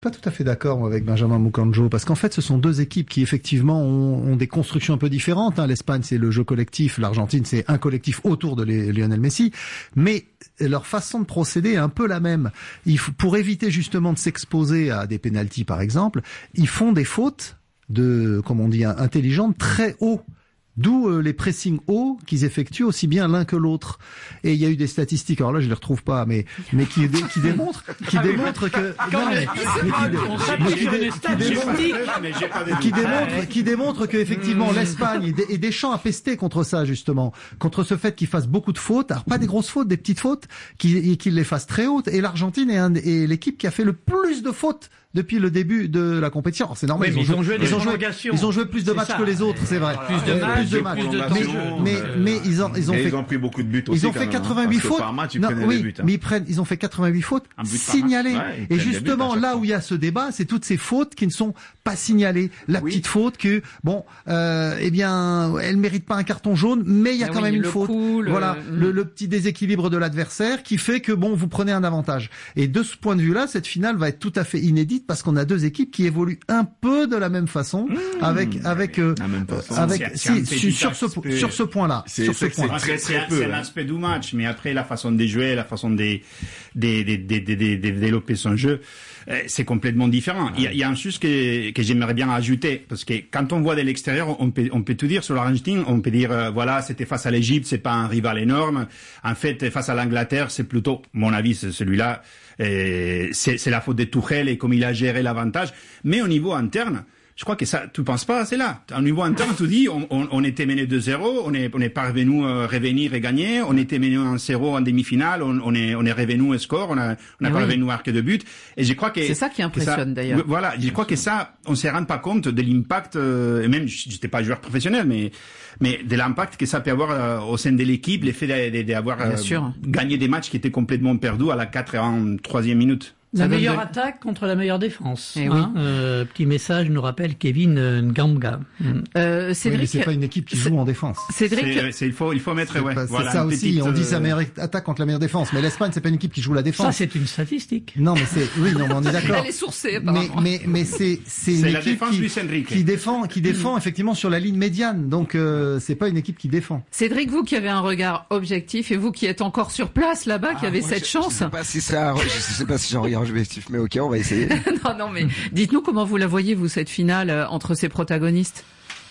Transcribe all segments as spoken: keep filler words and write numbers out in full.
Pas tout à fait d'accord moi, avec Benjamin Mukanjo, parce qu'en fait ce sont deux équipes qui effectivement ont, ont des constructions un peu différentes. Hein. L'Espagne c'est le jeu collectif, l'Argentine c'est un collectif autour de les, Lionel Messi, mais leur façon de procéder est un peu la même. Il faut, pour éviter justement de s'exposer à des pénaltys par exemple, ils font des fautes de, comme on dit, intelligentes très haut. D'où euh, les pressings hauts qu'ils effectuent aussi bien l'un que l'autre. Et il y a eu des statistiques, alors là je les retrouve pas, mais mais qui dé, qui démontrent qui démontrent que qui démontrent qui démontrent que effectivement l'Espagne et Deschamps a pesté contre ça justement, contre ce fait qu'ils fassent beaucoup de fautes, alors pas des grosses fautes, des petites fautes, qu'ils qu'ils les fassent très hautes. Et l'Argentine est, un, est l'équipe qui a fait le plus de fautes depuis le début de la compétition. Alors, c'est normal. Oui, ils, ont ils, ont joué, ils, ont joué, ils ont joué plus de matchs ça. que les autres, c'est vrai. Plus de matchs, plus de matchs. Plus de mais, mais, euh, mais ils ont, ils ont et fait, ils ont pris beaucoup de buts aussi. Ils ont fait quand quatre-vingt-huit même, hein, fautes. Par match, ils non, prenaient oui, des buts, hein. mais ils prennent, ils ont fait quatre-vingt-huit fautes signalées. Ouais, et justement, là où il y a ce débat, c'est toutes ces fautes qui ne sont pas signalées. La oui. petite faute que, bon, euh, eh bien, elle mérite pas un carton jaune, mais il y a mais quand oui, même une faute. Coup, le... Voilà, mmh. le, le petit déséquilibre de l'adversaire qui fait que, bon, vous prenez un avantage. Et de ce point de vue-là, cette finale va être tout à fait inédite parce qu'on a deux équipes qui évoluent un peu de la même façon, mmh, avec avec euh, façon. avec c'est, c'est si, sur ce aspect, sur ce point-là, c'est, sur ce c'est, point. C'est, c'est, c'est l'aspect du match, mais après la façon de jouer, la façon de de de de, de, de développer son jeu, c'est complètement différent. Ouais. Il, y a, il y a un chose que que j'aimerais bien ajouter, parce que quand on voit de l'extérieur, on peut on peut tout dire sur l'Argentine, on peut dire euh, voilà, c'était face à l'Égypte, c'est pas un rival énorme. En fait, face à l'Angleterre, c'est plutôt, mon avis, c'est celui-là. Et c'est, c'est la faute de Tuchel et comme il a géré l'avantage. Mais au niveau interne, je crois que ça, tu penses pas, c'est là. Au niveau interne, tu dis, on, on, on était mené deux zéro, on est, on est pas revenu euh, revenir et gagner, on était mené un zéro en demi-finale, on, on est, on est revenu au score, on a, on a pas oui. revenu marquer de but. Et je crois que c'est ça qui impressionne ça, d'ailleurs. Voilà, je crois que ça, on se rend pas compte de l'impact. Euh, et même, j'étais pas joueur professionnel, mais mais de l'impact que ça peut avoir euh, au sein de l'équipe, l'effet d'avoir euh, gagné des matchs qui étaient complètement perdus à la quatre-vingt-troisième minute. La meilleure de... attaque contre la meilleure défense. Eh hein. oui. euh, petit message nous rappelle Kevin Ngamba. Euh, Cédric, oui, mais c'est pas une équipe qui joue en défense. Cédric, c'est, c'est, il faut il faut mettre c'est ouais. Pas, voilà, c'est ça aussi. Petite, on dit euh... sa meilleure attaque contre la meilleure défense, mais l'Espagne c'est pas une équipe qui joue la défense. Ça c'est une statistique. Non mais c'est oui non mais on est d'accord. Elle est sourcée apparemment. Mais mais mais c'est c'est une c'est équipe qui, qui défend qui défend effectivement sur la ligne médiane. Donc euh, c'est pas une équipe qui défend. Cédric, vous qui avez un regard objectif et vous qui êtes encore sur place là-bas, ah, qui avez moi, cette je, chance. Je sais pas si c'est un, je sais pas si j'ai un regard objectif, mais ok, on va essayer. non, non, mais dites-nous comment vous la voyez, vous, cette finale, euh, entre ces protagonistes.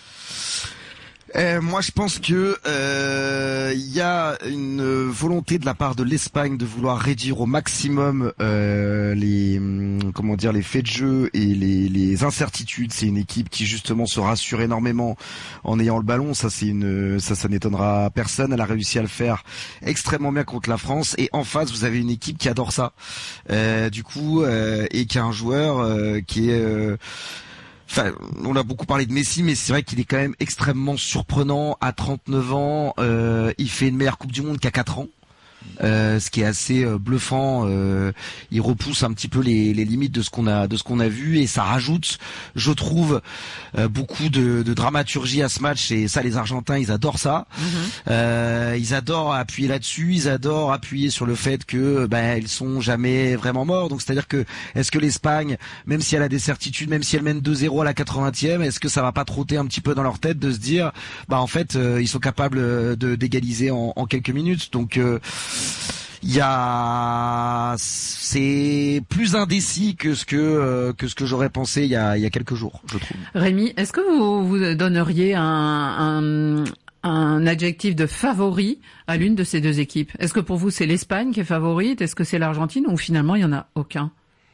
Euh, moi, je pense que il euh, y a une volonté de la part de l'Espagne de vouloir réduire au maximum euh, les comment dire les faits de jeu et les, les incertitudes. C'est une équipe qui justement se rassure énormément en ayant le ballon. Ça, c'est une ça, ça n'étonnera personne. Elle a réussi à le faire extrêmement bien contre la France. Et en face, vous avez une équipe qui adore ça. Euh, du coup, euh, et qui a un joueur euh, qui est euh, Enfin, on a beaucoup parlé de Messi, mais c'est vrai qu'il est quand même extrêmement surprenant. À trente-neuf ans, euh, il fait une meilleure Coupe du Monde qu'à quatre ans. Euh, ce qui est assez euh, bluffant. Euh, il repousse un petit peu les, les limites de ce qu'on a de ce qu'on a vu et ça rajoute, je trouve, euh, beaucoup de, de dramaturgie à ce match. Et ça, les Argentins, ils adorent ça. Mm-hmm. Euh, ils adorent appuyer là-dessus. Ils adorent appuyer sur le fait que ben ils sont jamais vraiment morts. Donc c'est-à-dire que est-ce que l'Espagne, même si elle a des certitudes, même si elle mène deux zéro à la quatre-vingtième, est-ce que ça va pas trotter un petit peu dans leur tête de se dire, bah en fait, euh, ils sont capables de d'égaliser en, en quelques minutes. Donc euh, il y a, c'est plus indécis que ce que euh, que ce que j'aurais pensé il y a il y a quelques jours, je trouve. Rémi, est-ce que vous vous donneriez un, un un adjectif de favori à l'une de ces deux équipes? Est-ce que pour vous c'est l'Espagne qui est favorite? Est-ce que c'est l'Argentine ou finalement il y en a aucun?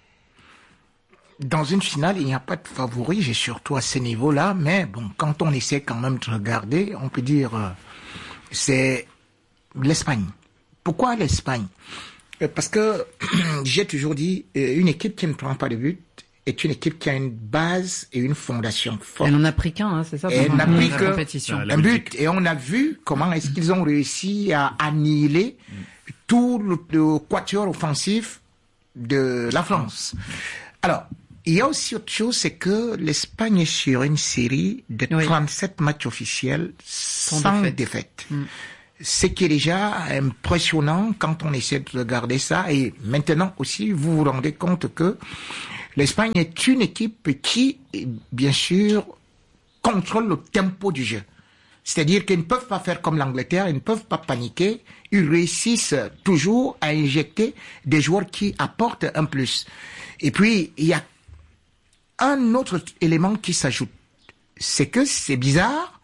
Dans une finale, il n'y a pas de favori, j'ai surtout à ce niveau-là, mais bon, quand on essaie quand même de regarder, on peut dire euh, c'est l'Espagne. Pourquoi l'Espagne? Parce que j'ai toujours dit, une équipe qui ne prend pas de but est une équipe qui a une base et une fondation forte. Elle n'en a pris qu'un, hein, c'est ça? Elle n'a pris qu'un compétition. Un but. Et on a vu comment est-ce qu'ils ont réussi à annihiler tout le, le quatuor offensif de la France. Alors, il y a aussi autre chose, c'est que l'Espagne est sur une série de oui. trente-sept matchs officiels sans, sans défaite. défaite. Mm. Ce qui est déjà impressionnant quand on essaie de regarder ça. Et maintenant aussi, vous vous rendez compte que L'Espagne est une équipe qui, bien sûr, contrôle le tempo du jeu. C'est-à-dire qu'ils ne peuvent pas faire comme l'Angleterre, ils ne peuvent pas paniquer, ils réussissent toujours à injecter des joueurs qui apportent un plus. Et puis, il y a un autre élément qui s'ajoute. C'est que c'est bizarre,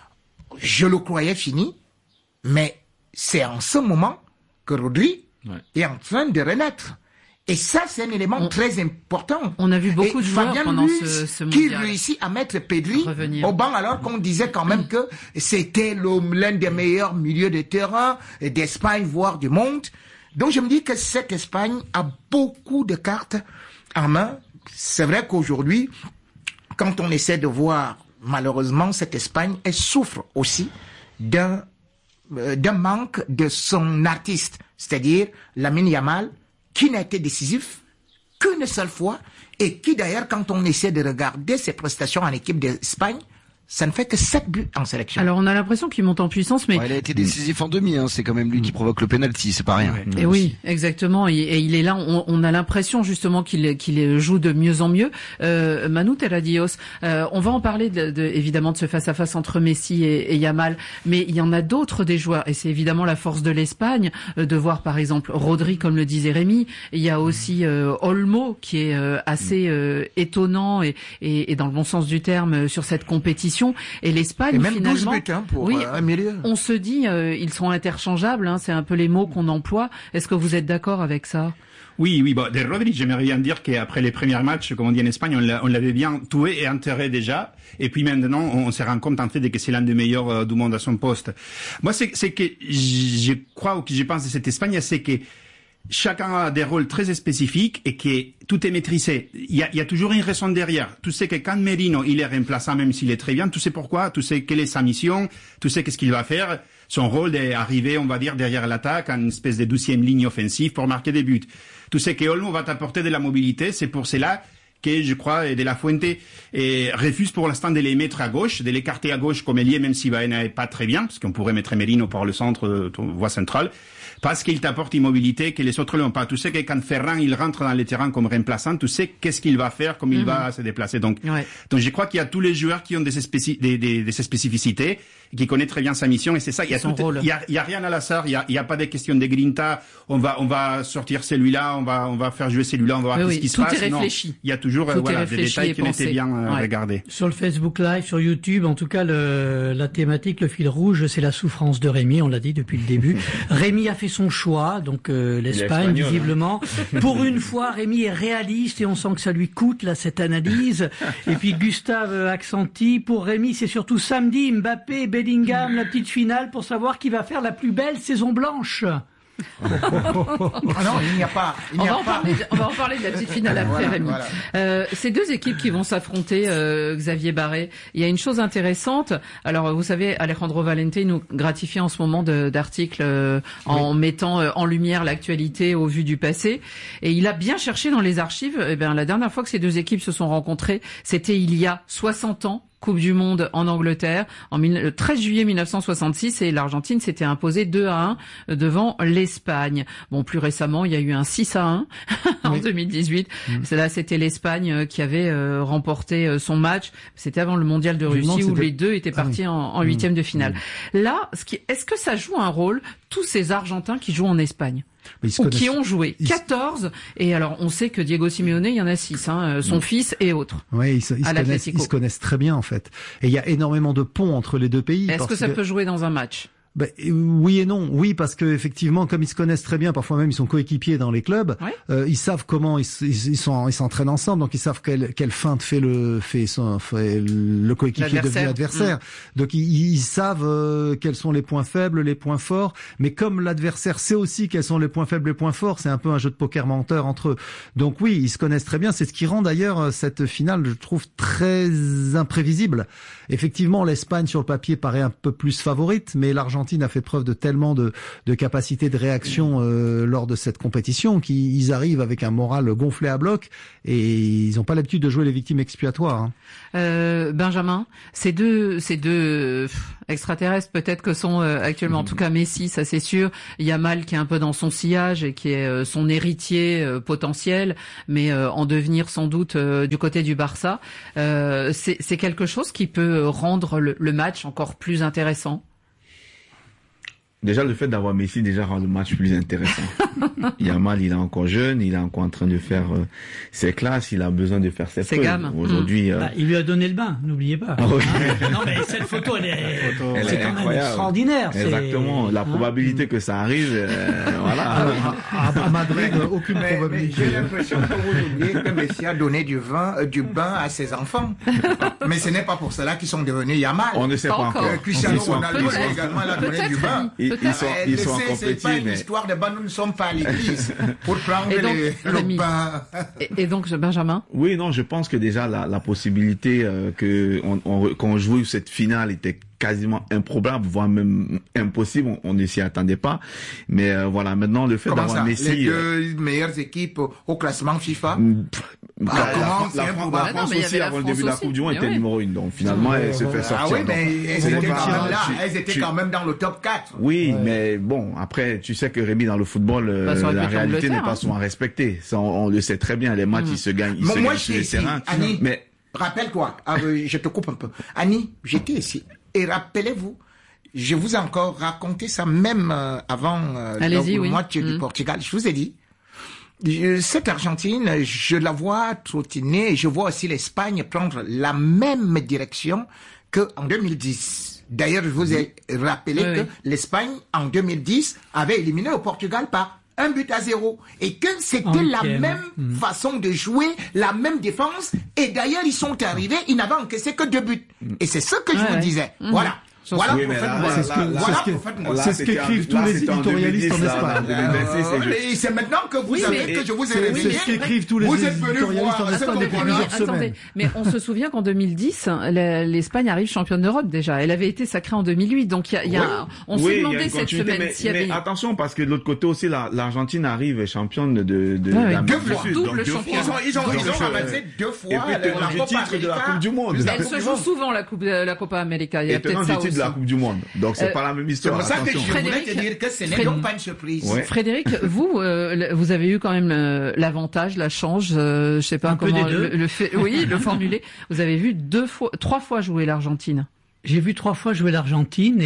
je le croyais fini, mais c'est en ce moment que Rodri ouais. est en train de renaître. Et ça, c'est un élément on, très important. On a vu beaucoup et de joueurs Fabien pendant Luis ce, ce qui mondial. réussit à mettre Pedri Revenir. au banc alors qu'on disait quand même que c'était l'un des meilleurs milieux de terrain d'Espagne, voire du monde. Donc je me dis que cette Espagne a beaucoup de cartes en main. C'est vrai qu'aujourd'hui, quand on essaie de voir, malheureusement, cette Espagne, elle souffre aussi d'un, euh, d'un manque de son artiste. C'est-à-dire Lamine Yamal, qui n'a été décisif qu'une seule fois, et qui d'ailleurs, quand on essaie de regarder ses prestations en équipe d'Espagne, ça ne fait que sept buts en sélection. Alors on a l'impression qu'il monte en puissance, mais... Ouais, il a été décisif en demi, hein. C'est quand même lui qui provoque le penalty, c'est pas rien. Ouais. Et oui, exactement, et, et il est là, on, on a l'impression justement qu'il, qu'il joue de mieux en mieux. Euh, Manu Terradios, euh, on va en parler de, de, évidemment de ce face-à-face entre Messi et, et Yamal, mais il y en a d'autres des joueurs, et c'est évidemment la force de l'Espagne, euh, de voir par exemple Rodri, comme le disait Rémi, il y a aussi euh, Olmo, qui est euh, assez euh, étonnant, et, et, et dans le bon sens du terme, euh, sur cette compétition. Et l'Espagne, et même finalement, douze buts, hein, pour oui, euh, un milieu. On se dit, euh, ils sont interchangeables, hein, c'est un peu les mots qu'on emploie. Est-ce que vous êtes d'accord avec ça? Oui, oui. Bon, de Rodri, j'aimerais bien dire qu'après les premiers matchs, comme on dit en Espagne, on, l'a, on l'avait bien tué et enterré déjà. Et puis maintenant, on, on se rend compte en fait de que c'est l'un des meilleurs euh, du monde à son poste. Moi, c'est, c'est que je crois ou que je pense de cette Espagne, c'est que chacun a des rôles très spécifiques et que tout est maîtrisé. Il y a, il y a toujours une raison derrière. Tu sais que quand Merino, il est remplaçant, même s'il est très bien, tu sais pourquoi, tu sais quelle est sa mission, tu sais qu'est-ce qu'il va faire. Son rôle est d'arriver, on va dire, derrière l'attaque, en une espèce de douzième ligne offensive pour marquer des buts. Tu sais que Olmo va t'apporter de la mobilité, c'est pour cela que, je crois, De La Fuente et refuse pour l'instant de les mettre à gauche, de l'écarter à gauche comme ailier, même si Baena n'est pas très bien, parce qu'on pourrait mettre Merino par le centre, voie centrale. Parce qu'il t'apporte une mobilité que les autres n'ont pas. Tu sais que quand Ferran, il rentre dans les terrains comme remplaçant, tu sais qu'est-ce qu'il va faire, comment mm-hmm. il va se déplacer. Donc, ouais. donc je crois qu'il y a tous les joueurs qui ont des, spéci- des, des, des spécificités, qui connaissent très bien sa mission, et c'est ça. Il y a, tout, il y a, il y a rien à l'hasard. Il y a, il y a pas de question de grinta. On va, on va sortir celui-là, on va, on va faire jouer celui-là, on va voir oui, oui. ce qui tout se passe. Est réfléchi. Non, il y a toujours, euh, voilà, des détails qui ont été bien euh, ouais. regardés. Sur le Facebook Live, sur YouTube, en tout cas, le, la thématique, le fil rouge, c'est la souffrance de Rémi. On l'a dit depuis le début. Rémi a fait son choix. Donc euh, l'Espagne, visiblement. Hein. Pour une fois, Rémi est réaliste et on sent que ça lui coûte là cette analyse. Et puis Gustave Accenti, pour Rémi, c'est surtout samedi, Mbappé, Bellingham, la petite finale pour savoir qui va faire la plus belle saison blanche. Ah non, il n'y a pas. Il on, n'y a va en pas. Parler, on va en parler de la petite finale après, voilà, Rémi. Voilà. Euh, ces deux équipes qui vont s'affronter, euh, Xavier Barré, il y a une chose intéressante. Alors, vous savez, Alejandro Valente nous gratifie en ce moment de, d'articles euh, en oui. mettant euh, en lumière l'actualité au vu du passé. Et il a bien cherché dans les archives. Eh bien, la dernière fois que ces deux équipes se sont rencontrées, c'était il y a soixante ans. Coupe du Monde en Angleterre en le treize juillet mille neuf cent soixante-six, et l'Argentine s'était imposée deux à un devant l'Espagne. Bon, plus récemment, il y a eu un six à un en oui. deux mille dix-huit. Mmh. Là, c'était l'Espagne qui avait euh, remporté son match. C'était avant le Mondial de Russie où les deux étaient partis ah, oui. en huitième mmh. de finale. Mmh. Là, ce qui, est-ce que ça joue un rôle, tous ces Argentins qui jouent en Espagne? Ou qui ont joué quatorze, et alors on sait que Diego Simeone, il y en a six, hein, son mmh. fils et autres. Oui, ils se, ils, se connaissent, ils se connaissent très bien en fait. Et il y a énormément de ponts entre les deux pays. Est-ce que ça que... peut jouer dans un match? Ben, oui et non. Oui, parce que effectivement, comme ils se connaissent très bien, parfois même ils sont coéquipiers dans les clubs. Ouais. Euh, ils savent comment ils, ils, ils sont, ils s'entraînent ensemble, donc ils savent quelle, quelle feinte fait le fait, son, fait le coéquipier devenu adversaire. Mmh. Donc ils, ils savent euh, quels sont les points faibles, les points forts. Mais comme l'adversaire sait aussi quels sont les points faibles, les points forts, c'est un peu un jeu de poker menteur entre eux. Donc oui, ils se connaissent très bien. C'est ce qui rend d'ailleurs cette finale, je trouve, très imprévisible. Effectivement, l'Espagne sur le papier paraît un peu plus favorite, mais l'Argentine l'Argentine a fait preuve de tellement de, de capacité de réaction euh, lors de cette compétition qu'ils arrivent avec un moral gonflé à bloc et ils n'ont pas l'habitude de jouer les victimes expiatoires. Hein. Euh, Benjamin, ces deux, ces deux extraterrestres peut-être que sont euh, actuellement, en tout cas Messi, ça c'est sûr. Yamal qui est un peu dans son sillage et qui est euh, son héritier euh, potentiel, mais euh, en devenir sans doute euh, du côté du Barça. Euh, c'est, c'est quelque chose qui peut rendre le, le match encore plus intéressant. Déjà, le fait d'avoir Messi déjà rend le match plus intéressant. Yamal, il est encore jeune, il est encore en train de faire euh, ses classes, il a besoin de faire ses ses preuves. gammes. Aujourd'hui, euh... bah, il lui a donné le bain, n'oubliez pas. Ah, oui. Hein non, mais cette photo, elle est, photo, elle c'est est quand incroyable. même extraordinaire. Exactement. C'est... La hein probabilité que ça arrive, euh, voilà. À, à, à Madrid, aucune mais, probabilité. Mais j'ai l'impression que vous oubliez que Messi a donné du vin, euh, du bain à ses enfants. Mais ce n'est pas pour cela qu'ils sont devenus Yamal. On ne sait pas, Pas encore. encore. Euh, Cristiano Ils sont- Ronaldo ils sont- également a donné du vin. Ils, ils sont, ils sont C'est- encore c'est pas petits, une mais histoire de bain, nous ne sommes pas à l'église pour prendre Et donc, les, Rémi. le bain. Et, et donc Benjamin. oui, non, je pense que déjà la, la possibilité euh, que on, on, qu'on joue cette finale était quasiment improbable, voire même impossible. On, on ne s'y attendait pas. Mais euh, voilà, maintenant le fait Comment d'avoir ça, Messi. les euh, deux meilleures équipes au classement FIFA. pff, Ah, la, comment c'est la, la, improbable? la Ah non, France mais il y aussi, avait la avant le France début de la aussi. Coupe du Monde, Mais était oui. numéro une. Donc finalement, Ouais, elle se ouais, fait ouais. sortir. Ah oui, Donc, mais elles c'est étaient pas- quand même là. tu- Elles étaient tu- quand même dans le top quatre. Oui, Ouais. mais bon, après, tu sais que Rémi, dans le football, euh, Bah, ça aurait pu la être réalité n'est l'Angleterre, pas hein. souvent respectée. Ça, on, on le sait très bien. Les matchs, Mm. ils se gagnent, ils Moi, se moi, gagnent sur j'étais le ici, terrain. Annie. Mais Rappelle-toi, ah, euh, je te coupe un peu. Annie, j'étais ici. Et rappelez-vous, je vous ai encore raconté ça même euh, avant euh, Allez-y, le oui. match du Mm. Portugal. Je vous ai dit, je- cette Argentine, je la vois trottiner et je vois aussi l'Espagne prendre la même direction qu'en deux mille dix. D'ailleurs, je vous ai rappelé Oui, que oui. l'Espagne, en deux mille dix, avait éliminé le Portugal par un but à zéro. Et que c'était En la huitième. même Mm. façon de jouer, la même défense. Et d'ailleurs, ils sont arrivés, ils n'avaient encaissé que deux buts. Et c'est ce que je Ouais, vous ouais. disais. Mhm. Voilà. J'en Voilà Oui, pour mais faire là, moi. là, C'est ce que- là, Voilà c'est ce pour que- faire moi. là, c'est ce c'était en- qu'écrivent tous là, les c'était en éditorialistes en deux mille dix, là, Espagne. en deux mille vingt-six, Euh, c'est juste- et c'est maintenant que vous Oui, savez mais- que je vous ai C'est réveillé. c'est ce qu'écrivent tous les Vous êtes venus éditorialistes voir en ce Espagne qu'on depuis connaît. plusieurs Attendez, semaines. mais on se souvient qu'en deux mille dix, la- l'Espagne arrive championne d'Europe déjà. Elle avait été sacrée en deux mille huit, donc il y a, il y a Ouais. un- on Oui, s'est il y a demandé une cette continuité, semaine mais, s'il y mais avait. attention, parce que de l'autre côté aussi, la- l'Argentine arrive championne de, de, de Ouais, ouais. d'Amérique Deux du fois. Sud. Double Donc, deux champion. fois. Ils ont, ils ont, Donc, ils ont euh, ramassé deux fois et puis, la, tenant la du Copa titre de la América. Coupe du Monde. plus la Elle Coupe se du joue Monde. souvent la coupe, de- la Copa América. Il y a Et tenant peut-être du ça titre aussi. de la Coupe du Monde. Donc c'est Euh, pas la même C'est histoire. pour ça que attention. je voulais Frédéric- te dire que ce n'est Frédéric- donc pas une surprise. Ouais. Frédéric, vous, euh, le- vous avez eu quand même euh, l'avantage, la chance, euh, je sais pas Un peu comment des deux. le, le fait, oui, le formuler. Vous avez vu deux fois, trois fois jouer l'Argentine. J'ai vu trois fois jouer l'Argentine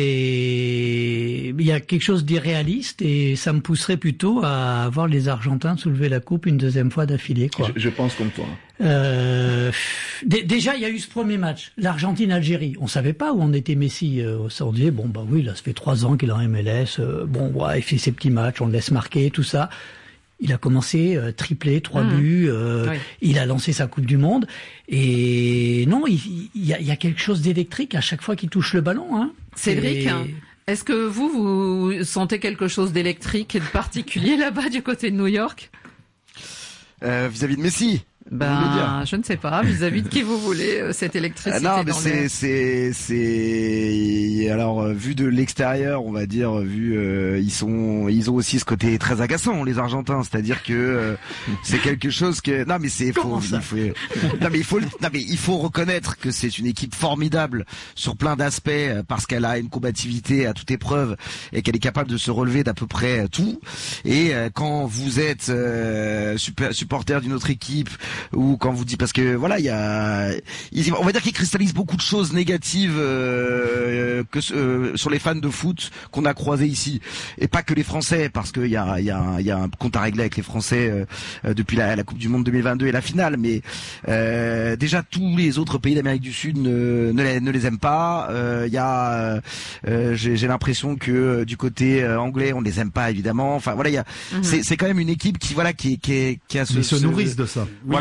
et il y a quelque chose d'irréaliste et ça me pousserait plutôt à voir les Argentins soulever la coupe une deuxième fois d'affilée, quoi. Je, je pense comme toi. Euh, d- déjà, il y a eu ce premier match, l'Argentine-Algérie. On savait pas où en était Messi. Euh, on disait, bon, bah oui, là, ça fait trois ans qu'il est en M L S. Euh, bon, ouais, il fait ses petits matchs, on le laisse marquer, tout ça. Il a commencé euh, triplé, trois Mmh. buts. Euh, Oui. Il a lancé sa Coupe du Monde. Et non, il, il, y, a, il y a quelque chose d'électrique à chaque fois qu'il touche le ballon. Hein. Cédric, Et- est-ce que vous, vous sentez quelque chose d'électrique et de particulier là-bas du côté de New York? Euh, vis-à-vis de Messi. vous voulez Ben, dire je ne sais pas, vis-à-vis de qui vous voulez, euh, cette électricité Ah non, mais dans c'est l'air. c'est c'est alors euh, vu de l'extérieur, on va dire, vu euh, ils sont ils ont aussi ce côté très agaçant, les Argentins, c'est-à-dire que euh, c'est quelque chose que non mais c'est faut, Comment ça il faut non mais il faut non mais il faut reconnaître que c'est une équipe formidable sur plein d'aspects euh, parce qu'elle a une combativité à toute épreuve et qu'elle est capable de se relever d'à peu près tout. Et euh, quand vous êtes euh, super, supporter d'une autre équipe ou quand vous dites parce que voilà il y a ils, on va dire qu'ils cristallisent beaucoup de choses négatives euh, que euh, sur les fans de foot qu'on a croisés ici et pas que les Français parce qu'il y a il y a il y a un compte à régler avec les Français euh, euh, depuis la, la Coupe du Monde deux mille vingt-deux et la finale, mais euh, déjà tous les autres pays d'Amérique du Sud ne ne les, ne les aiment pas. Il euh, y a euh, j'ai, j'ai l'impression que euh, du côté euh, anglais on les aime pas évidemment. Enfin voilà il y a Mhm. c'est c'est quand même une équipe qui voilà qui qui, est, qui a ce Ils se ce- nourrissent de ça. voilà,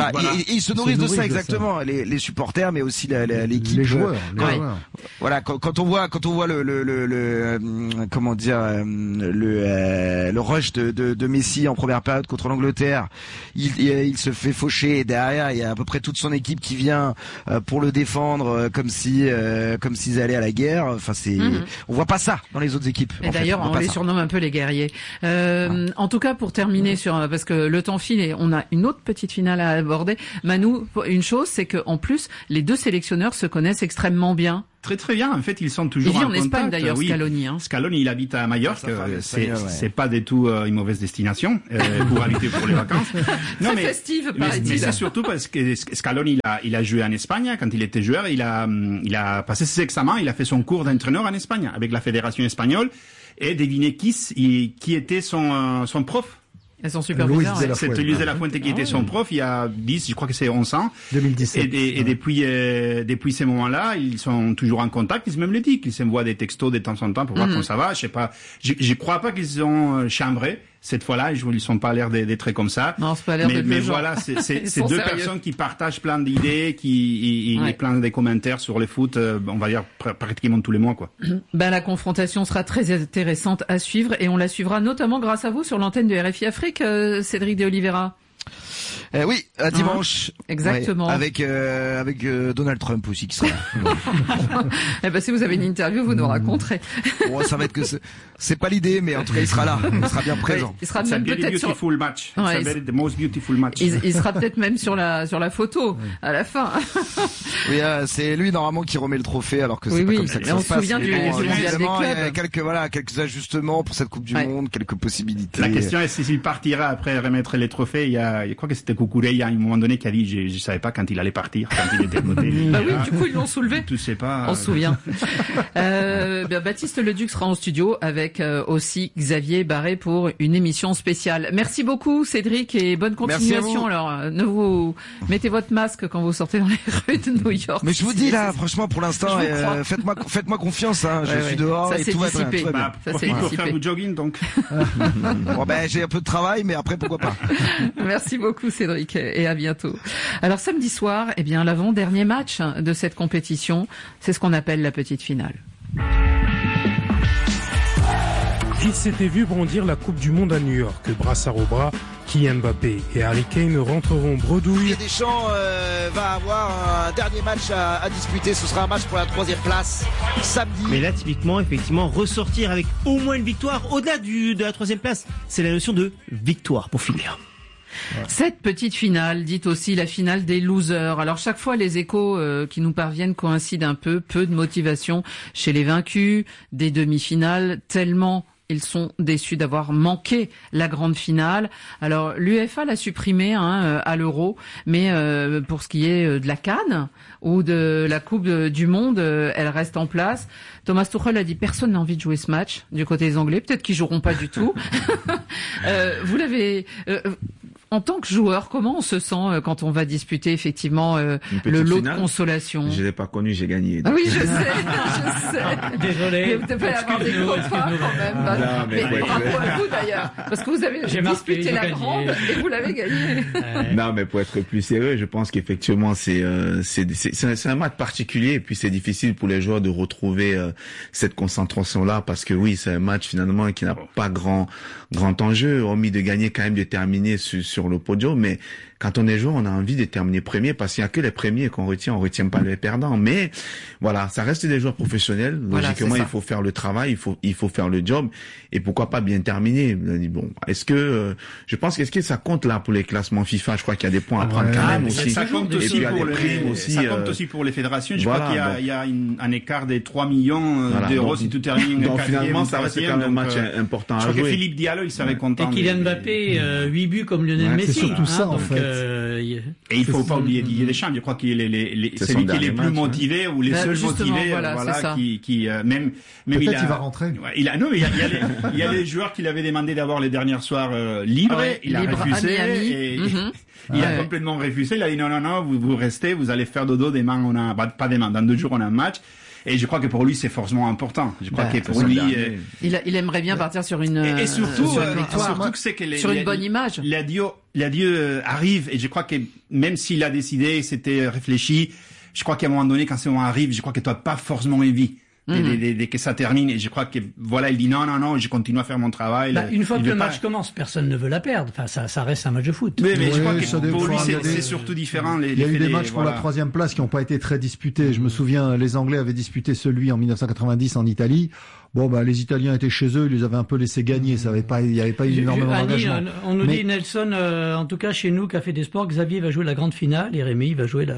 Voilà, voilà. Et, et ils se nourrissent, se nourrissent de ça, de exactement. Ça. Les, les supporters, mais aussi la, la, l'équipe. Les joueurs. Les quand, joueurs. Voilà, quand, quand on voit, quand on voit le, le, le, le euh, comment dire, euh, le, euh, le rush de, de, de Messi en première période contre l'Angleterre, il, il, il se fait faucher et derrière il y a à peu près toute son équipe qui vient euh, pour le défendre, euh, comme si, euh, comme s'ils allaient à la guerre. Enfin, c'est, mm-hmm. on voit pas ça dans les autres équipes. Et d'ailleurs, on, on les ça. surnomme un peu les guerriers. Euh, ouais. En tout cas, pour terminer sur, parce que le temps file et on a une autre petite finale à aborder. Manu, une chose, c'est que en plus, les deux sélectionneurs se connaissent extrêmement bien. Très très bien. En fait, ils sont toujours il vit en, en contact. Espagne d'ailleurs, oui. Scaloni. Hein. Scaloni, il habite à Majorque. Ah, c'est ouais. c'est pas du tout euh, une mauvaise destination euh, pour habiter pour les vacances. Non, mais festive, mais, mais c'est surtout parce que Scaloni, il a, il a joué en Espagne quand il était joueur. Il a, il a passé ses examens. Il a fait son cours d'entraîneur en Espagne avec la fédération espagnole. Et devinez qui, qui était son, son prof. Elles sont super bizarres. C'était Luis de la Fuente qui était son prof il y a dix, je crois que c'est onze ans. deux mille dix-sept. Et, et, et depuis, euh, depuis ces moments-là, ils sont toujours en contact. Ils se même le disent qu'ils s'envoient des textos de temps en temps pour voir mm-hmm. comment ça va. Je sais pas. Je, je crois pas qu'ils ont chambré. Cette fois-là, ils ne sont pas l'air d'être très comme ça. Non, c'est pas l'air mais, d'être mais le voilà, c'est, c'est, c'est deux sérieux. personnes qui partagent plein d'idées, qui, et, ouais. et plein de commentaires sur le foot, euh, on va dire pr- pratiquement tous les mois, quoi. Ben, la confrontation sera très intéressante à suivre et on la suivra notamment grâce à vous sur l'antenne de R F I Afrique, euh, Cédric de Oliveira. Euh, oui, à dimanche. Hein, exactement. Ouais, avec euh, avec euh, Donald Trump aussi qui sera là. Eh ben si vous avez une interview, vous nous raconterez. Bon, ça va être que c'est, c'est pas l'idée, mais en tout cas il sera là, il sera bien présent. Il sera même peut-être beautiful sur match. Ouais, c'est the most beautiful match. Il, il sera peut-être même sur la sur la photo oui. à la fin. Oui, euh, c'est lui normalement qui remet le trophée alors que c'est oui, pas oui. comme ça que mais ça on se passe. On se souvient du, bon, du mondial des clubs. Il y a quelques voilà quelques ajustements pour cette Coupe du ouais. Monde, quelques possibilités. La question est s'il partira après remettre les trophées. Il y a, je crois que c'était Coucouré il y a un moment donné qui a dit je, je savais pas quand il allait partir, quand il était côté. Bah oui, du coup ils l'ont soulevé. Tu sais pas. On se souvient. euh, bien, Baptiste Leduc sera en studio avec euh, aussi Xavier Barré pour une émission spéciale. Merci beaucoup Cédric et bonne continuation. Alors euh, ne vous mettez votre masque quand vous sortez dans les rues de New York. Mais je vous dis là, franchement pour l'instant, euh, faites-moi faites-moi confiance. Hein, je ouais, suis ouais. dehors ça et tout dissipé. va bien. Tout va bien. Bah, ça profite pour faire du jogging donc. Bon ben j'ai un peu de travail, mais après pourquoi pas. Merci beaucoup Cédric et à bientôt. Alors samedi soir, eh bien l'avant-dernier match de cette compétition, c'est ce qu'on appelle la petite finale. Qui s'était vu brandir la Coupe du Monde à New York, brassard au bras, Kylian Mbappé et Harry Kane rentreront bredouille. Deschamps euh, va avoir un dernier match à, à disputer, ce sera un match pour la troisième place samedi. Mais là typiquement, effectivement, ressortir avec au moins une victoire, au-delà du, de la troisième place, c'est la notion de victoire pour finir. Ouais. Cette petite finale, dite aussi la finale des losers. Alors chaque fois, les échos euh, qui nous parviennent coïncident un peu. Peu de motivation chez les vaincus, des demi-finales, tellement ils sont déçus d'avoir manqué la grande finale. Alors l'UEFA l'a supprimé hein, à l'Euro, mais euh, pour ce qui est de la CAN ou de la Coupe du Monde, elle reste en place. Thomas Tuchel a dit personne n'a envie de jouer ce match du côté des Anglais. Peut-être qu'ils joueront pas du tout. euh, vous l'avez. Euh, En tant que joueur, comment on se sent quand on va disputer effectivement euh, le lot finale, de consolation? Je l'ai pas connu, j'ai gagné. Ah oui, je sais, je sais. Désolé. Vous devez avoir des copains quand même. Bah, non, mais mais bravo à vous d'ailleurs, parce que vous avez j'ai disputé la grande et vous l'avez gagné. Ouais. Non, mais pour être plus sérieux, je pense qu'effectivement c'est euh, c'est c'est c'est un match particulier et puis c'est difficile pour les joueurs de retrouver euh, cette concentration là parce que oui, c'est un match finalement qui n'a pas grand grand enjeu, hormis de gagner quand même, de terminer sur, sur le podium, mais quand on est joueur, on a envie de terminer premier parce qu'il n'y a que les premiers qu'on retient, on retient pas les perdants. Mais voilà, ça reste des joueurs professionnels. Voilà, logiquement, il faut faire le travail, il faut il faut faire le job et pourquoi pas bien terminer. Bon, est-ce que euh, je pense qu'est-ce que ça compte là pour les classements FIFA? Je crois qu'il y a des points à prendre ouais. quand même ah, aussi. Ça compte aussi pour les aussi, ça compte euh, aussi pour les fédérations. Je voilà, crois qu'il y a, donc, il y a une, un écart de trois millions voilà, d'euros donc, si tout termine. Donc finalement, ça reste quand même un match euh, important à jouer. Je crois que Philippe Diallo, il serait content. Et Kylian Mbappé, huit buts comme Lionel Messi. C'est surtout ça en fait. Et il faut pas oublier Didier Deschamps. Je crois qu'il est les, les, c'est lui qui est les plus motivés ou les seuls motivés, voilà, qui, qui même, même il a, il va rentrer. Il a, non, il y a, il y a les, il y a les joueurs qui l'avaient demandé d'avoir les derniers soirs euh, libres. Ah ouais, il a libre refusé et mm-hmm. il a ouais. complètement refusé. Il a dit non, non, non, vous, vous restez, vous allez faire dodo demain. On a pas, pas demain. Dans deux jours, on a un match. Et je crois que pour lui, c'est forcément important. Je crois bah, que pour lui, euh, il, a, il aimerait bien partir sur une et, et surtout, sur une, euh, surtout que c'est que les, sur une les, bonne image. L'adieu, l'adieu arrive, et je crois que même s'il a décidé, c'était réfléchi, je crois qu'à un moment donné, quand ce moment arrive, je crois que tu n'as pas forcément envie. Dès, dès, dès, dès que ça termine, et je crois que voilà, il dit non, non, non, je continue à faire mon travail. Bah, une fois il que le pas... match commence, personne ne veut la perdre. Enfin, ça, ça reste un match de foot. Oui, mais oui, je crois que ça pour lui, c'est, des... c'est surtout différent. Les, il y a les eu des les, matchs pour voilà. la troisième place qui n'ont pas été très disputés. Je me souviens, les Anglais avaient disputé celui en dix-neuf cent quatre-vingt-dix en Italie. Bon, bah, les Italiens étaient chez eux, ils les avaient un peu laissés gagner. Ça avait pas, il n'y avait pas eu énormément d'engagement. On nous mais... dit, Nelson, euh, en tout cas, chez nous, Café des Sports, Xavier va jouer la grande finale et Rémi va jouer la...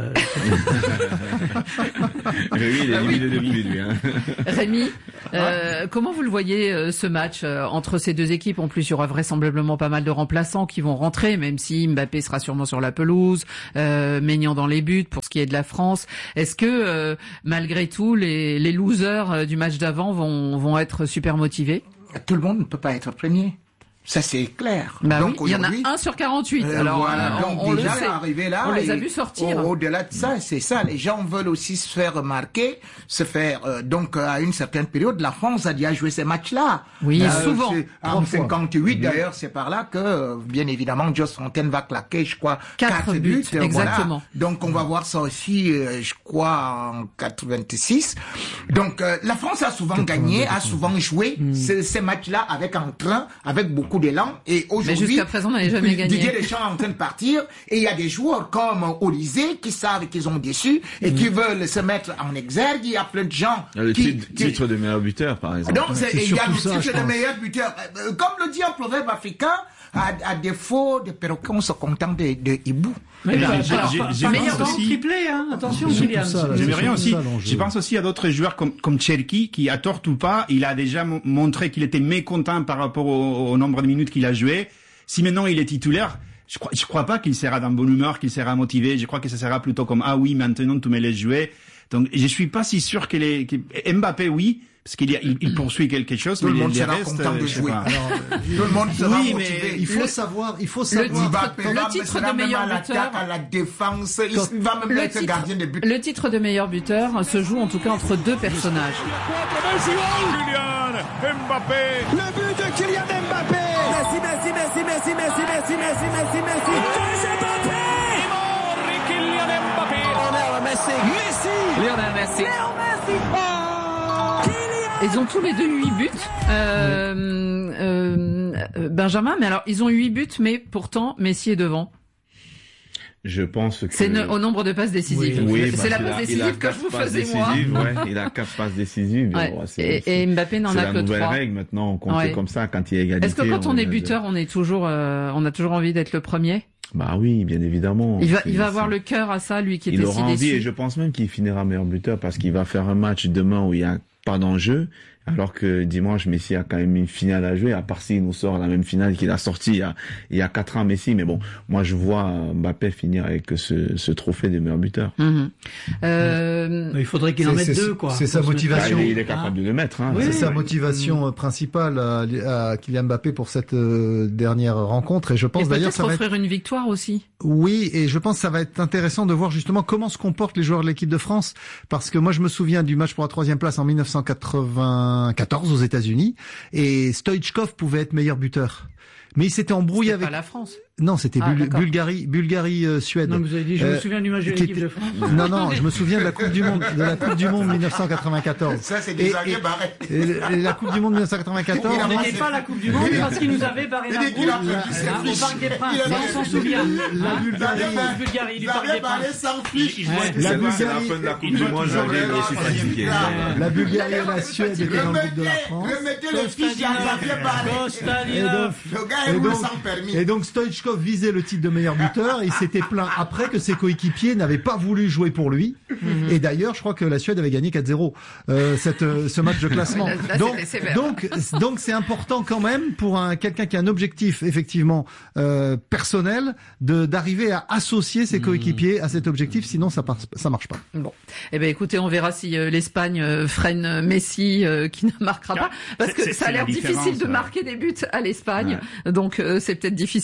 Rémi, il est éliminé depuis, lui, hein. Rémi, euh, comment vous le voyez, euh, ce match, euh, entre ces deux équipes? En plus, il y aura vraisemblablement pas mal de remplaçants qui vont rentrer, même si Mbappé sera sûrement sur la pelouse, euh, Maignan dans les buts, pour ce qui est de la France. Est-ce que, euh, malgré tout, les, les losers euh, du match d'avant vont, vont être super motivés? Tout le monde ne peut pas être premier. Ça, c'est clair. Bah donc, oui, il y en a un sur quarante-huit. Euh, Alors, voilà. euh, donc, on, on déjà, le sait. Arrivé là, on les a vus sortir. Au, au-delà de ça, c'est ça. Les gens veulent aussi se faire remarquer, se faire, euh, donc, euh, à une certaine période, la France a déjà joué ces matchs-là. Oui, euh, souvent. En cinquante-huit, mmh. d'ailleurs, c'est par là que, euh, bien évidemment, Jos Fontaine va claquer, je crois, quatre, quatre buts. buts exactement. Voilà. Donc, on va voir ça aussi, euh, je crois, en quatre-vingt-six. Donc, euh, la France a souvent gagné, a souvent joué mmh. ces, ces matchs-là avec entrain, avec beaucoup d'élan. Et aujourd'hui, mais jusqu'à présent, on n'avait jamais gagné. Didier Deschamps est en train de partir, et il y a des joueurs comme Olysée qui savent qu'ils ont déçu et mmh. qui veulent se mettre en exergue. Il y a plein de gens le qui... titre, qui... titre de meilleur buteur, par exemple. Donc, c'est, c'est il y a le ça, titre de meilleur buteur. Comme le dit un proverbe africain, à, à défaut de perroquet, on se contente de, de hibou. Mais là, bah, j'ai, alors, j'ai, pas, j'ai pas pense aussi... triplé, hein. Attention, c'est William. Ça, là, J'aimerais rien aussi. Ça, je pense aussi à d'autres joueurs comme, comme Cherki, qui, à tort ou pas, il a déjà m- montré qu'il était mécontent par rapport au, au nombre de minutes qu'il a joué. Si maintenant il est titulaire, je crois, je crois pas qu'il sera dans bonne humeur, qu'il sera motivé. Je crois que ça sera plutôt comme, ah oui, maintenant tu me laisses jouer. Donc, je suis pas si sûr que les, que Mbappé, oui. Parce qu'il y a, il, il poursuit quelque chose, tout mais le monde les sera restes, content de jouer. Alors, tout le monde sera oui, motivé. mais il faut le, savoir, il faut savoir. savoir. Le titre, le titre de meilleur buteur, à la défense, il va même le être titre, gardien de but. Le titre de meilleur buteur se joue en tout cas entre deux personnages. Kylian Mbappé. Le but de Kylian Mbappé. Messi, Messi, Messi, Messi, Messi, Messi, Messi, Messi, Messi. Mbappé. Kylian Mbappé. Lionel Messi. Messi. Lionel Messi. Lionel Messi. Oh. Ils ont tous les deux huit buts, euh, euh, Benjamin. Mais alors, ils ont huit buts, mais pourtant, Messi est devant. Je pense que... C'est ne, au nombre de passes décisives. Oui, oui, c'est la passe passe décisive que je vous faisais, moi. Ouais, il a quatre passes décisives. Ouais. Bon, c'est, et, c'est, et Mbappé n'en a que trois. C'est la nouvelle règle, maintenant, on compte ouais. comme ça, quand il y a égalité. Est-ce que quand on, on est buteur, de... on est toujours, euh, on a toujours envie d'être le premier? Bah oui, bien évidemment. Il va, c'est, il va c'est... avoir le cœur à ça, lui qui était il si aura envie, déçu. et je pense même qu'il finira meilleur buteur parce qu'il va faire un match demain où il y a pas d'enjeu. Alors que dimanche, Messi a quand même une finale à jouer, à part s'il nous sort la même finale qu'il a sorti il y a, il y a quatre ans, Messi. Mais bon, moi, je vois Mbappé finir avec ce, ce trophée de meilleur buteur. Mmh. Euh... Il faudrait qu'il en mette deux, quoi. C'est sa motivation. Ah, il est capable ah. de le mettre. Hein. Oui, c'est oui, sa oui. motivation mmh. principale à, à Kylian Mbappé pour cette euh, dernière rencontre. Et je pense et d'ailleurs ça va offrir être... une victoire aussi. Oui, et je pense que ça va être intéressant de voir justement comment se comportent les joueurs de l'équipe de France. Parce que moi, je me souviens du match pour la troisième place en dix-neuf cent quatre-vingt-quatorze aux États-Unis, et Stoïchkov pouvait être meilleur buteur. Mais il s'était embrouillé c'était avec... pas la France. Non, c'était ah, Bul- Bulgarie, Bulgarie, euh, Suède. Non, vous avez dit, je euh, me souviens du match de l'équipe était... de France. Non, non, je me souviens de la Coupe du Monde, de la Coupe du Monde dix-neuf cent quatre-vingt-quatorze. Ça, c'est des Xavier Barret. Et, et la Coupe du Monde dix-neuf cent quatre-vingt-quatorze. On n'était pas la Coupe du Monde parce qu'il nous avait barré la route au Parc des Princes. On s'en souvient. La Bulgarie, Bulgarie, du Parc des Princes. La Bulgarie, c'est la fin de la Coupe du Monde, Xavier, je suis fatigué. La Bulgarie et la Suède étaient dans le groupe de la France. Remettez les fiches à Xavier Barret. Le gars est où sans permis. Et donc Stoïchkov visait le titre de meilleur buteur et il s'était plaint après que ses coéquipiers n'avaient pas voulu jouer pour lui. Mm-hmm. Et d'ailleurs, je crois que la Suède avait gagné quatre zéro euh, cette, euh, ce match de classement. Là, là, donc, donc, donc c'est important quand même pour un quelqu'un qui a un objectif effectivement euh, personnel de d'arriver à associer ses coéquipiers mm-hmm. à cet objectif. Sinon, ça passe, ça marche pas. Bon, eh ben écoutez, on verra si euh, l'Espagne euh, freine Messi euh, qui ne marquera pas, parce que c'est, ça a l'air difficile de marquer des buts à l'Espagne. Ouais. Donc euh, c'est peut-être difficile d'y jouer.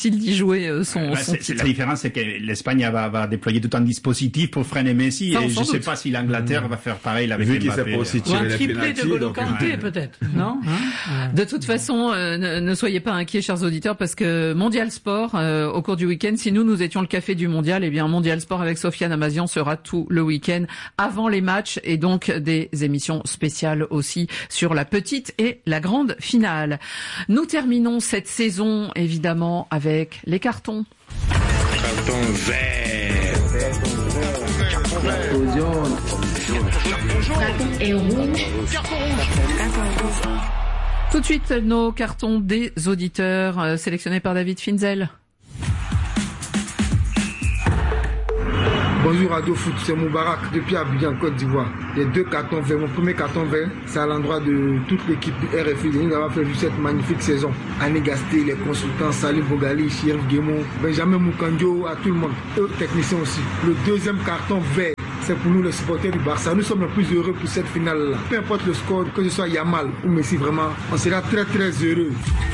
jouer euh, son, bah, son c'est, titre. La différence, c'est que l'Espagne va, va déployer tout un dispositif pour freiner Messi, Ça, et je ne sais doute. pas si l'Angleterre va faire pareil avec Vu Mbappé. qu'il s'est pas aussi Ou tiré un les triplé de N'Golo Kanté, ouais. peut-être, non hein De toute façon, euh, ne, ne soyez pas inquiets, chers auditeurs, parce que Mondial Sport, euh, au cours du week-end, si nous, nous étions le café du mondial, eh bien, Mondial Sport avec Sofiane Amazian sera tout le week-end avant les matchs, et donc des émissions spéciales aussi sur la petite et la grande finale. Nous terminons cette saison, évidemment, avec les cartons. Carton vert. Tout de suite, nos cartons des auditeurs euh, sélectionnés par David Finzel. Bonjour Radio Foot, c'est Moubarak depuis Abidjan, Côte d'Ivoire. Les deux cartons verts. Mon premier carton vert, c'est à l'endroit de toute l'équipe du R F I. Nous avons fait cette magnifique saison. Annie Gasté, les consultants, Salim Bogali, Chirif Guémon, Benjamin Moukandio, à tout le monde. Eux, techniciens aussi. Le deuxième carton vert, c'est pour nous les supporters du Barça. Nous sommes les plus heureux pour cette finale-là. Peu importe le score, que ce soit Yamal ou Messi, vraiment, on sera très très heureux.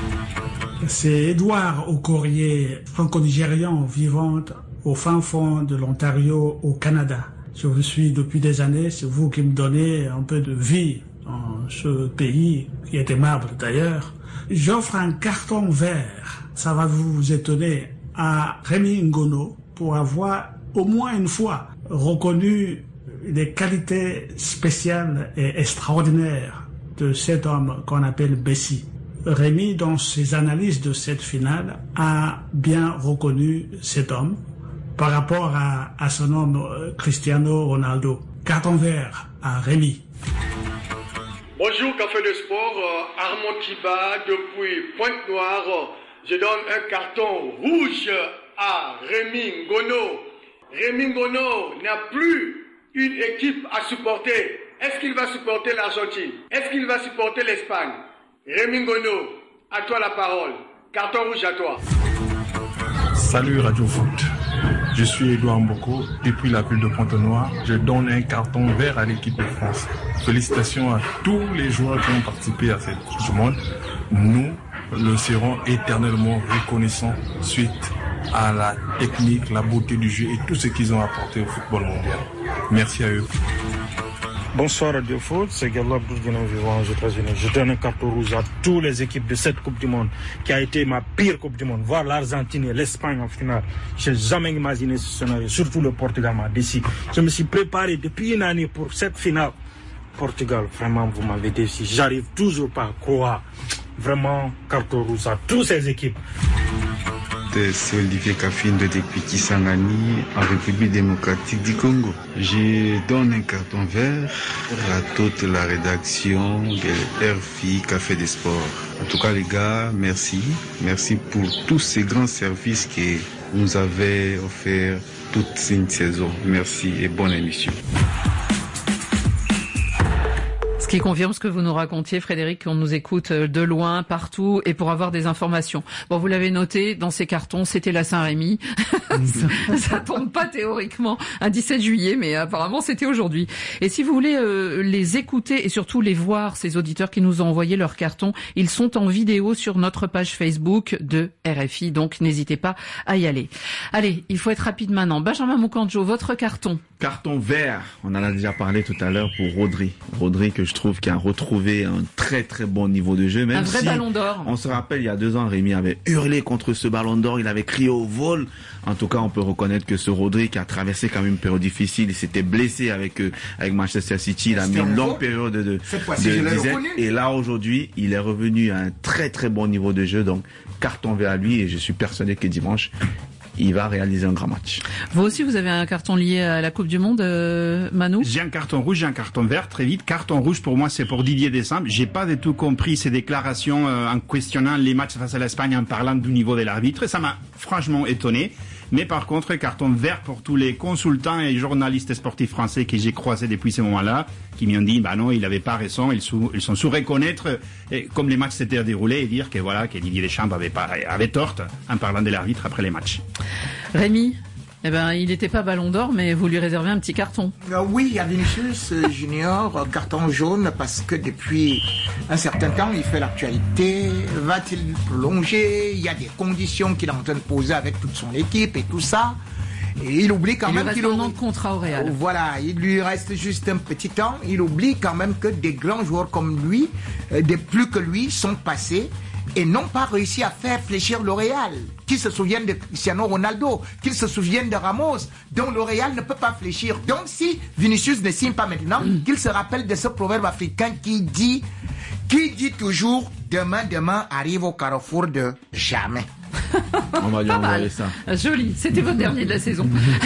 C'est Edouard Okorie, franco-nigérian vivant au fin fond de l'Ontario, au Canada. Je vous suis depuis des années, c'est vous qui me donnez un peu de vie dans ce pays, qui est aimable d'ailleurs. J'offre un carton vert, ça va vous étonner, à Rémi Ngono pour avoir au moins une fois reconnu les qualités spéciales et extraordinaires de cet homme qu'on appelle Messi. Rémi, dans ses analyses de cette finale, a bien reconnu cet homme par rapport à, à son homme euh, Cristiano Ronaldo. Carton vert à Rémi. Bonjour Café de Sport, euh, Armand Kiba depuis Pointe-Noire. Je donne un carton rouge à Rémi Ngono. Rémi Ngono n'a plus une équipe à supporter. Est-ce qu'il va supporter l'Argentine? Est-ce qu'il va supporter l'Espagne? Rémi Ngono, à toi la parole. Carton rouge à toi. Salut Radio Foot. Je suis Edouard Mboko, depuis la ville de Pointe-Noire. Je donne un carton vert à l'équipe de France. Félicitations à tous les joueurs qui ont participé à cette Coupe du Monde. Nous le serons éternellement reconnaissants suite à la technique, la beauté du jeu et tout ce qu'ils ont apporté au football mondial. Merci à eux. Bonsoir Radio Foot, c'est Galla Bourguinon vivant aux États-Unis. Je donne un carton rouge à toutes les équipes de cette Coupe du Monde, qui a été ma pire Coupe du Monde. Voir l'Argentine et l'Espagne en finale, je n'ai jamais imaginé ce scénario, surtout le Portugal m'a déçu. Je me suis préparé depuis une année pour cette finale. Portugal, vraiment, vous m'avez déçu. J'arrive toujours pas à croire. Vraiment, carton rouge à toutes ces équipes. C'est Olivier Kafine depuis Kisangani, en République démocratique du Congo. Je donne un carton vert à toute la rédaction de R F I Café des Sports. En tout cas les gars, merci. Merci pour tous ces grands services que vous nous avez offerts toute une saison. Merci et bonne émission. Qui confirme ce que vous nous racontiez, Frédéric, qu'on nous écoute de loin, partout, et pour avoir des informations. Bon, vous l'avez noté, dans ces cartons, c'était la Saint-Rémy. ça, ça tombe pas théoriquement un dix-sept juillet, mais apparemment c'était aujourd'hui. Et si vous voulez euh, les écouter et surtout les voir, ces auditeurs qui nous ont envoyé leurs cartons, ils sont en vidéo sur notre page Facebook de R F I, donc n'hésitez pas à y aller. Allez, il faut être rapide maintenant. Benjamin Moukanjo, votre carton. Carton vert, on en a déjà parlé tout à l'heure pour Rodri. Rodri que je trouve qui a retrouvé un très très bon niveau de jeu. Même un vrai si ballon d'or. On se rappelle, il y a deux ans, Rémi avait hurlé contre ce ballon d'or, il avait crié au vol. En tout cas, on peut reconnaître que ce Rodri qui a traversé quand même une période difficile, il s'était blessé avec euh, avec Manchester City, il a mis une longue période de, de, de disette. Et là, aujourd'hui, il est revenu à un très très bon niveau de jeu. Donc, carton vert à lui et je suis persuadé que dimanche, il va réaliser un grand match. Vous aussi, vous avez un carton lié à la Coupe du Monde, euh, Manu? J'ai un carton rouge, j'ai un carton vert, très vite. Carton rouge, pour moi, c'est pour Didier Deschamps. J'ai pas du tout compris ses déclarations euh, en questionnant les matchs face à l'Espagne, en parlant du niveau de l'arbitre. Ça m'a franchement étonné. Mais par contre, carton vert pour tous les consultants et journalistes sportifs français que j'ai croisés depuis ce moment-là, qui m'ont dit, bah non, il avait pas raison, ils, sous, ils sont sous reconnaître, et, comme les matchs s'étaient déroulés, et dire que voilà, que Didier Deschamps avait pas, avait tort en parlant de l'arbitre après les matchs. Rémi? Eh ben, il n'était pas Ballon d'Or, mais vous lui réservez un petit carton. Euh, oui, il y a Vinicius Junior, euh, carton jaune, parce que depuis un certain temps, il fait l'actualité. Va-t-il prolonger? Il y a des conditions qu'il est en train de poser avec toute son équipe et tout ça. Et il oublie quand il même qu'il a un contrat au Real. Voilà, il lui reste juste un petit temps. Il oublie quand même que des grands joueurs comme lui, euh, des plus que lui, sont passés et n'ont pas réussi à faire fléchir le Real. Qu'ils se souviennent de Cristiano Ronaldo, qu'ils se souviennent de Ramos, dont le Real ne peut pas fléchir. Donc si Vinicius ne signe pas maintenant, mm. qu'il se rappelle de ce proverbe africain qui dit, qui dit toujours demain, demain arrive au carrefour de jamais. On va lui envoyer ça. Joli, c'était votre dernier de la saison.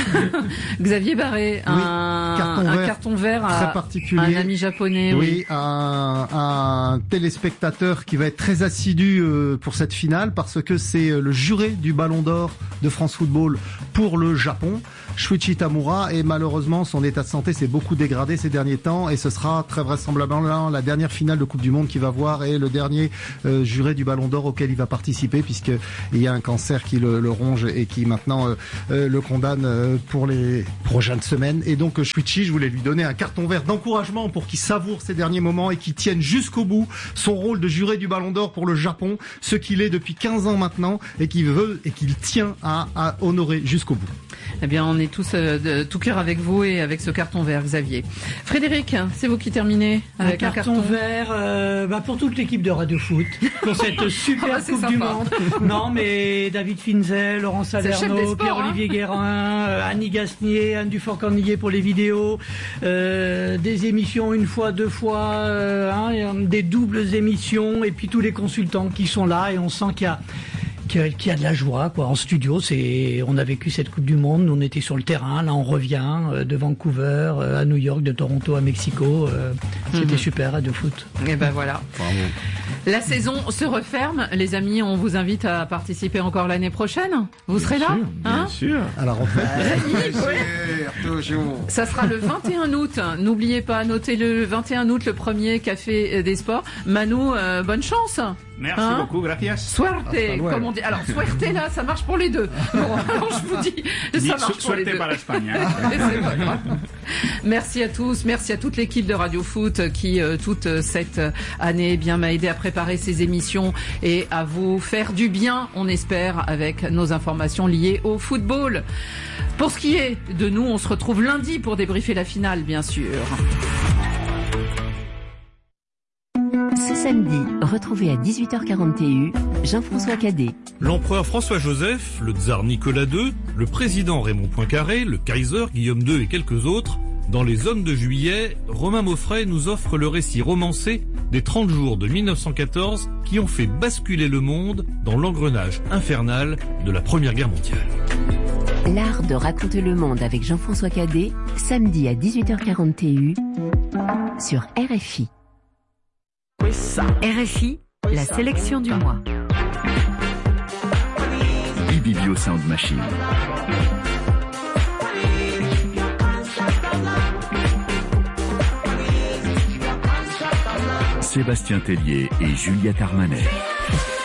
Xavier Barré, oui, un, carton, un vert carton vert à très particulier. Un ami japonais. Oui, oui. Un, un téléspectateur qui va être très assidu pour cette finale parce que c'est le juré du Ballon d'Or de France Football pour le Japon, Shuichi Tamura, et malheureusement son état de santé s'est beaucoup dégradé ces derniers temps et ce sera très vraisemblablement la dernière finale de Coupe du Monde qu'il va voir et le dernier euh, juré du Ballon d'Or auquel il va participer puisque il y a un cancer qui le, le ronge et qui maintenant euh, euh, le condamne euh, pour les prochaines semaines. Et donc Shuichi, je voulais lui donner un carton vert d'encouragement pour qu'il savoure ces derniers moments et qu'il tienne jusqu'au bout son rôle de juré du Ballon d'Or pour le Japon, ce qu'il est depuis quinze ans maintenant et qu'il veut et qu'il tient à, à honorer jusqu'au bout. Eh bien, on est tous euh, de tout cœur avec vous et avec ce carton vert, Xavier. Frédéric, c'est vous qui terminez avec un, un carton, carton vert euh, bah pour toute l'équipe de Radio Foot pour cette super ah, Coupe sympa. du Monde. Non, mais David Finzel, Laurent Salerno, Pierre-Olivier hein. Guérin, euh, Annie Gasnier, Anne Dufort-Cornillier pour les vidéos, euh, des émissions une fois, deux fois, euh, hein, des doubles émissions et puis tous les consultants qui sont là et on sent qu'il y a qu'il y a de la joie quoi en studio. C'est on a vécu cette Coupe du Monde, on était sur le terrain, là on revient euh, de Vancouver euh, à New York, de Toronto à Mexico, euh, c'était mm-hmm. super Radio Foot. Et ben voilà. Bravo. La saison se referme, les amis, on vous invite à participer encore l'année prochaine. Vous bien serez sûr, là bien hein sûr. À la retraite. Toujours. Ça sera le vingt et un août. N'oubliez pas, notez le vingt et un août, le premier Café des Sports. Manu, euh, bonne chance. Merci hein beaucoup, gracias. Suerte, comme on dit. Alors, suerte là, ça marche pour les deux. Bon, alors je vous dis, ça marche pour les deux. Suerte par l'Espagne. Hein. C'est pas grave. Merci à tous, merci à toute l'équipe de Radio Foot qui, euh, toute cette année, eh bien m'a aidé à préparer ces émissions et à vous faire du bien, on espère, avec nos informations liées au football. Pour ce qui est de nous, on se retrouve lundi pour débriefer la finale, bien sûr. Ce samedi, retrouvez à dix-huit heures quarante et un Jean-François Cadet. L'empereur François-Joseph, le tsar Nicolas deux, le président Raymond Poincaré, le Kaiser Guillaume deux et quelques autres. Dans Les Hommes de Juillet, Romain Moffret nous offre le récit romancé des trente jours de mille neuf cent quatorze qui ont fait basculer le monde dans l'engrenage infernal de la Première Guerre mondiale. L'art de raconter le monde avec Jean-François Cadet, samedi à dix-huit heures quarante et un sur R F I. R F I, la sélection du mois. Ibibio Sound Machine. Sébastien Tellier et Juliette Armanet.